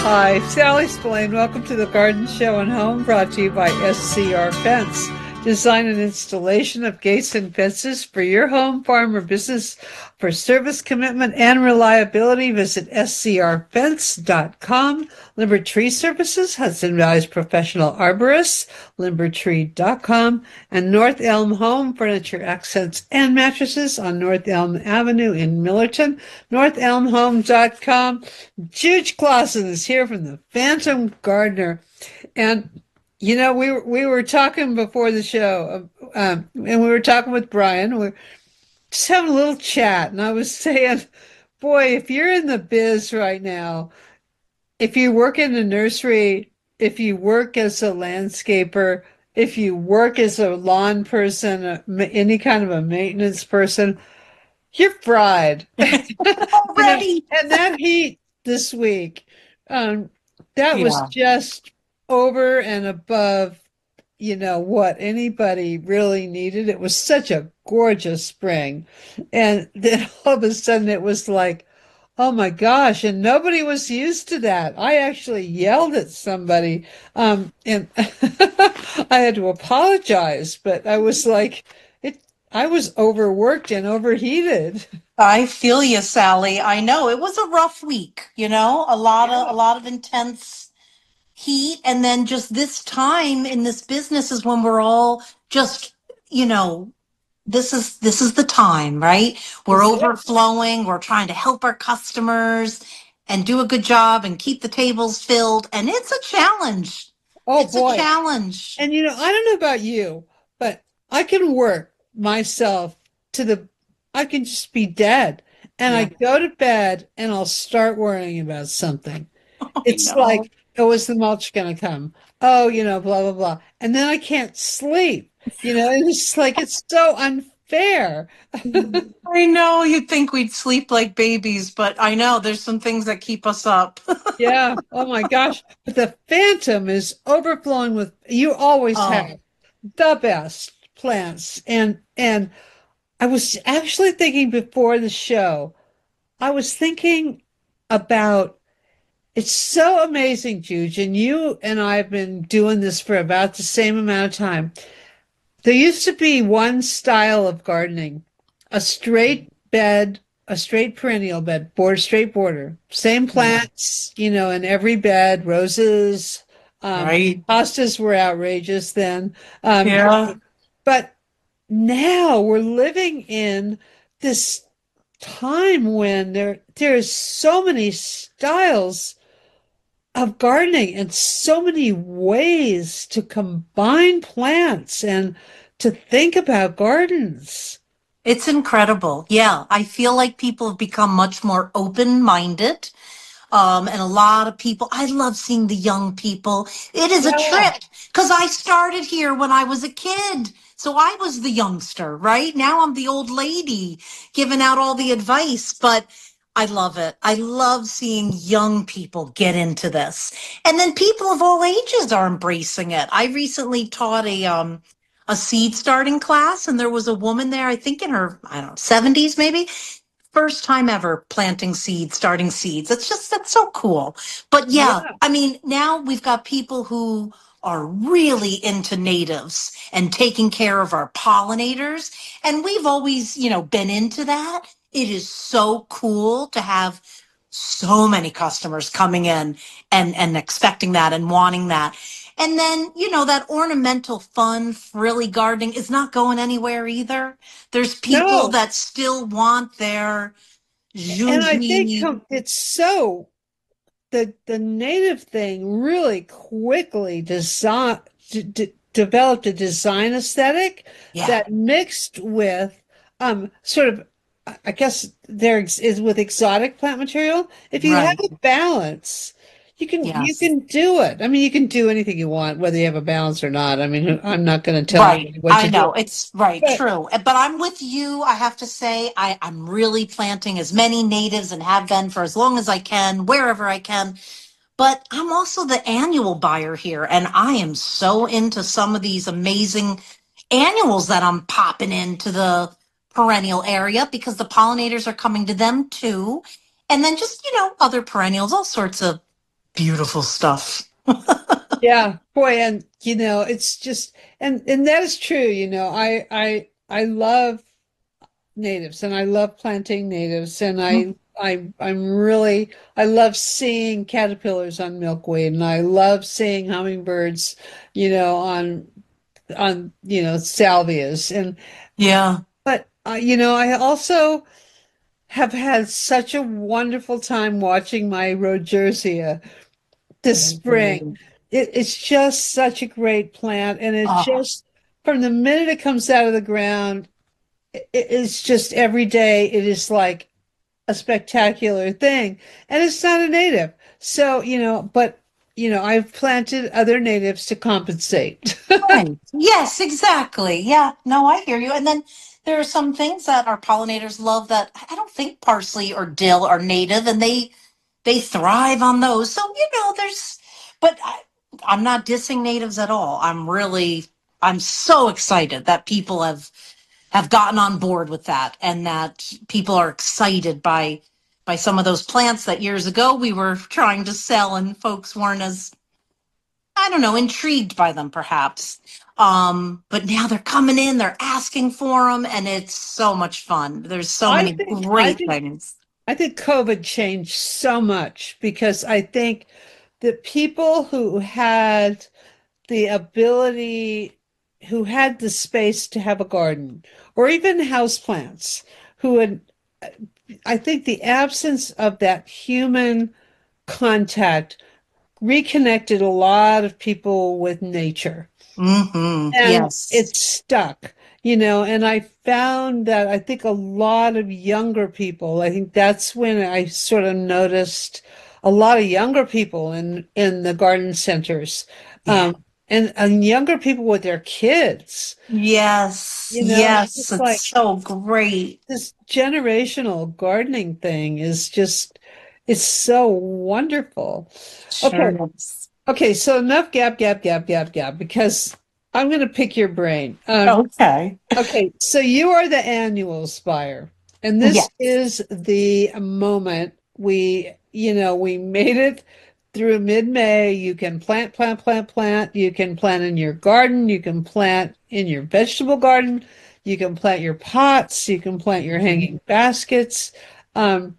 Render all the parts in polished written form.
Hi, Sally Spillane. Welcome to the Garden Show and Home, brought to you by SCR Fence. Design and installation of gates and fences for your home, farm, or business. For service commitment and reliability, visit scrfence.com. Limber Tree Services, Hudson Valley's professional arborists, limbertree.com. And North Elm Home Furniture, Accents, and Mattresses on North Elm Avenue in Millerton, northelmhome.com. Juge Clausen is here from the Phantom Gardener. And we were talking before the show, and we were talking with Brian. We are just having a little chat, and I was saying, boy, if you're in the biz right now, if you work in a nursery, if you work as a landscaper, if you work as a lawn person, any kind of a maintenance person, you're fried. Already. And that heat this week, um, that was Yeah. just over and above, what anybody really needed. It was such a gorgeous spring. And then all of a sudden it was like, oh my gosh, and nobody was used to that. I actually yelled at somebody, and I had to apologize, but I was like, I was overworked and overheated. I feel you, Sally. I know it was a rough week, a lot of intense heat, and then just this time in this business is when we're all just, you know, this is the time, right? We're Is it? overflowing, we're trying to help our customers and do a good job and keep the tables filled, and it's a challenge. Oh It's a boy. challenge. And I don't know about you, but I can work myself to I can just be dead. And I Yeah. go to bed and I'll start worrying about something. I It's know. like, oh, is the mulch going to come? Oh, blah, blah, blah. And then I can't sleep, and it's like, it's so unfair. I know you'd think we'd sleep like babies, but I know there's some things that keep us up. Yeah. Oh my gosh. But the Phantom is overflowing with, you always Oh, have the best plants. And I was actually thinking before the show, I was thinking about it's so amazing, Juge, and you and I have been doing this for about the same amount of time. There used to be one style of gardening, a straight bed, a straight perennial bed, straight border, same yeah. plants, in every bed, roses, Right. hostas were outrageous then. Um, Yeah. but now we're living in this time when there's so many styles of gardening and so many ways to combine plants and to think about gardens. It's incredible. Yeah. I feel like people have become much more open minded. And a lot of people, I love seeing the young people. It is a Yeah. trip because I started here when I was a kid. So I was the youngster, right? Now I'm the old lady giving out all the advice, but I love it. I love seeing young people get into this. And then people of all ages are embracing it. I recently taught a seed starting class, and there was a woman there, I think in her, I don't know, 70s maybe, first time ever planting seeds, starting seeds. That's so cool. But yeah, Yeah. I mean, now we've got people who are really into natives and taking care of our pollinators. And we've always, been into that. It is so cool to have so many customers coming in and expecting that and wanting that. And then, that ornamental, fun, frilly gardening is not going anywhere either. There's people No. that still want their And I think Junji. it's so the native thing really quickly developed a design aesthetic Yeah. that mixed with sort of I guess is with exotic plant material. If you have Right. a balance, you Yes. can do it. I mean, you can do anything you want, whether you have a balance or not. I mean, I'm not going to tell Right. anybody what I to do. know. It's right. But True. But I'm with you. I have to say, I'm really planting as many natives and have been for as long as I can, wherever I can. But I'm also the annual buyer here, and I am so into some of these amazing annuals that I'm popping into the perennial area because the pollinators are coming to them too. And then just, other perennials, all sorts of Beautiful stuff. Yeah, boy, and it's just and that is true, I love natives and I love planting natives and I love seeing caterpillars on milkweed and I love seeing hummingbirds, on salvias and Yeah. but I also have had such a wonderful time watching my Rhodgersia this spring. Mhm. It's just such a great plant, and it's Oh, just from the minute it comes out of the ground, it's just every day it is like a spectacular thing, and it's not a native. So, but I've planted other natives to compensate. right. Yes, exactly. Yeah. No, I hear you. And then there are some things that our pollinators love that I don't think parsley or dill are native, and they thrive on those. So, but I'm not dissing natives at all. I'm so excited that people have gotten on board with that, and that people are excited by some of those plants that years ago we were trying to sell and folks weren't as, I don't know, intrigued by them perhaps. But now they're coming in, they're asking for them, and it's so much fun. There's so I many think I great think things. I think COVID changed so much because I think that people who had the ability, who had the space to have a garden, or even houseplants, who had, I think the absence of that human contact reconnected a lot of people with nature. Mm-hmm. And Yes. it stuck, and I found that I think a lot of younger people, I think that's when I sort of noticed a lot of younger people in the garden centers, Yeah. and younger people with their kids, Yes. it's Yes. just It's like so great. this generational gardening thing is just, it's so wonderful. Okay. Sure is. Okay, so enough gap, because I'm going to pick your brain. Okay. Okay, so you are the annual spire, and this Yes. is the moment we made it through mid-May. You can plant, plant, plant, plant. You can plant in your garden. You can plant in your vegetable garden. You can plant your pots. You can plant your hanging baskets. Um,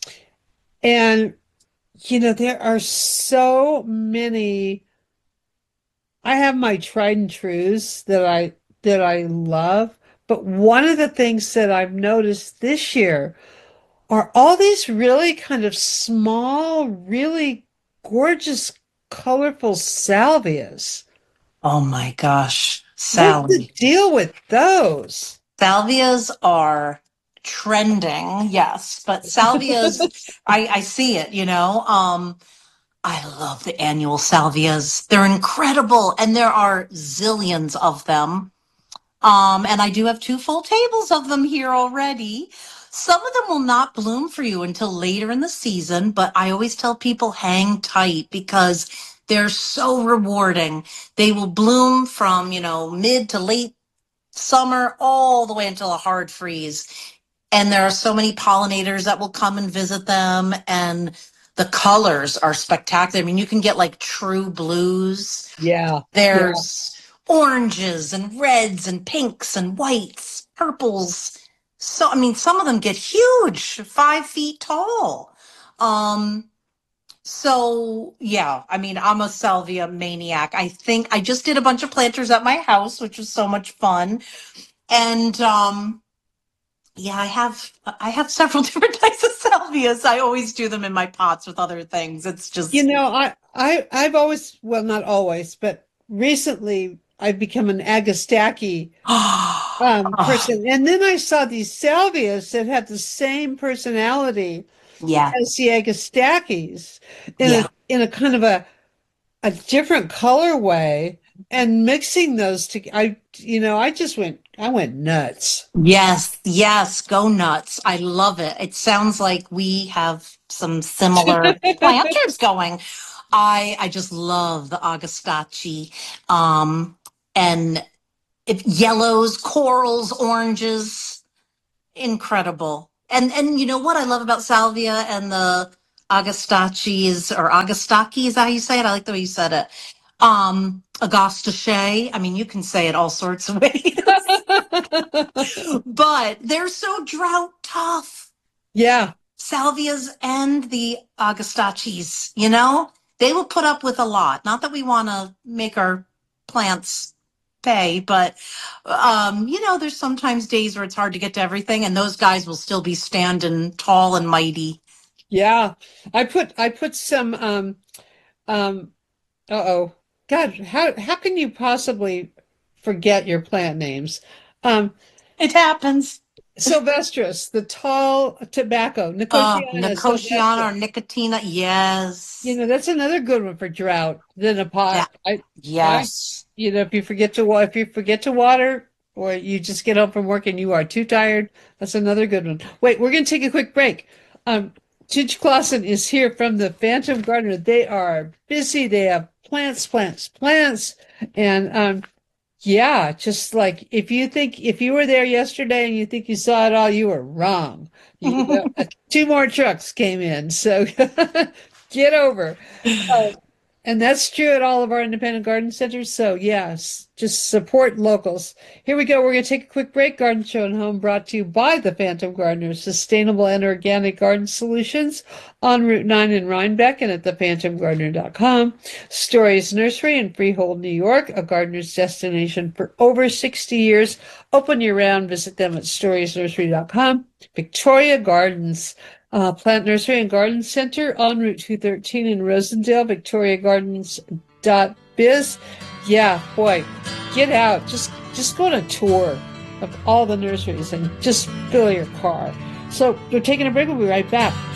and there are so many. I have my tried and truths that I love, but one of the things that I've noticed this year are all these really kind of small, really gorgeous, colorful salvias. Oh my gosh, What's the Sally. deal with those? Salvias are trending, yes, but salvias, I see it, I love the annual salvias. They're incredible, and there are zillions of them. And I do have two full tables of them here already. Some of them will not bloom for you until later in the season, but I always tell people hang tight because they're so rewarding. They will bloom from, mid to late summer all the way until a hard freeze. And there are so many pollinators that will come and visit them, and the colors are spectacular. I mean, you can get like true blues. Yeah, yeah. There's oranges and reds and pinks and whites, purples. So, I mean, some of them get huge, 5 feet tall. Um, so yeah, I mean, I'm a salvia maniac. I think I just did a bunch of planters at my house, which was so much fun. And yeah, I have several different types of salvias. I always do them in my pots with other things. It's You just know, I've always, well, not always, but recently I've become an Agastaki oh, person. And then I saw these salvias that had the same personality yeah, as the Agostakis in a yeah. in a kind of a different colorway, and mixing those to I went nuts. Yes, yes, go nuts. I love it. It sounds like we have some similar planters going. I just love the Agostacci. And yellows, corals, oranges, incredible. And you know what I love about salvia and the Agostachis or Agostaki, is that how you say it? I like the way you said it. Augusta. I mean, you can say it all sorts of ways, but they're so drought tough. Yeah. Salvias and the Agostachis, you know, they will put up with a lot. Not that we want to make our plants pay, but you know, there's sometimes days where it's hard to get to everything, and those guys will still be standing tall and mighty. Yeah. I put some uh-oh. God, how can you possibly forget your plant names? Um, It happens. Sylvestris, the tall tobacco, Nicotiana Nicotiana or sylvestris. Nicotina, yes. That's another good one for drought than a Yeah, pot. I, yes. if you forget to water, or you just get home from work and you are too tired, that's another good one. Wait, we're going to take a quick break. Ginge Clausen is here from the Phantom Gardener. They are busy. They have plants, and yeah, just like if you were there yesterday and you think you saw it all, you were wrong. Two more trucks came in, so get over. Uh, and that's true at all of our independent garden centers. So yes, just support locals. Here we go. We're going to take a quick break. Garden Show and Home brought to you by the Phantom Gardener, sustainable and organic garden solutions on Route 9 in Rhinebeck and at thephantomgardener.com. Stories Nursery in Freehold, New York, a gardener's destination for over 60 years. Open year round. Visit them at storiesnursery.com. Victoria Gardens. Plant Nursery and Garden Center on Route 213 in Rosendale, victoriagardens.biz. Yeah, boy, get out. Just go on a tour of all the nurseries and just fill your car. So we're taking a break. We'll be right back.